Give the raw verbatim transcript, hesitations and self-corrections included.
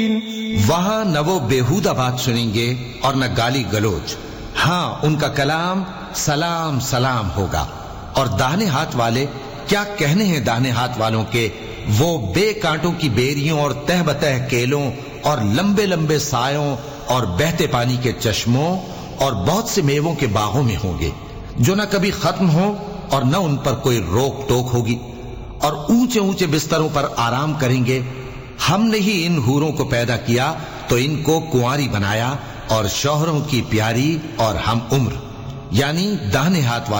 वहां न वो बेहुदा बात सुनेंगे और न गाली गलोच। हाँ, उनका कलाम सलाम सलाम होगा। और दाहिने हाथ वाले, क्या कहने हैं दाहिने हाथ वालों के, वो बेकांटों की बेरियों और तह बतह केलों और लंबे लंबे सायों और बहते पानी के चश्मों और बहुत से मेवों के बागों में होंगे, जो न कभी खत्म हो और न उन पर कोई रोक टोक होगी। और ऊंचे ऊंचे बिस्तरों पर आराम करेंगे। हमने ही इन हूरों को पैदा किया तो इनको कुंवारी बनाया और शौहरों की प्यारी और हम उम्र, यानी दाहिने हाथ वाले